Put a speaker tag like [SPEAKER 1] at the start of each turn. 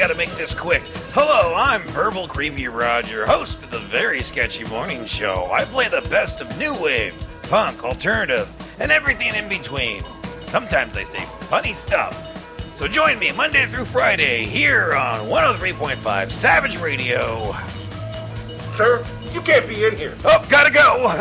[SPEAKER 1] gotta make this quick. Hello, I'm Verbal Creepy Roger, host of the Very Sketchy Morning Show. I play the best of new wave, punk, alternative, and everything in between. Sometimes I say funny stuff. So join me Monday through Friday here on 103.5 Savage Radio.
[SPEAKER 2] Sir, you can't be in here.
[SPEAKER 1] Oh, gotta go.